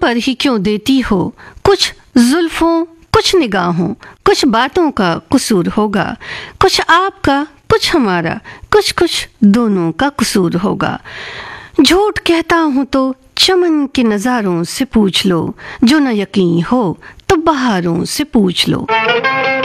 पर ही क्यों देती हो? कुछ जुल्फों, कुछ निगाहों, कुछ बातों का कसूर होगा। कुछ आपका, कुछ हमारा, कुछ कुछ दोनों का कसूर होगा। झूठ कहता हूँ तो चमन के नजारों से पूछ लो, जो न यकीन हो तो बहारों से पूछ लो।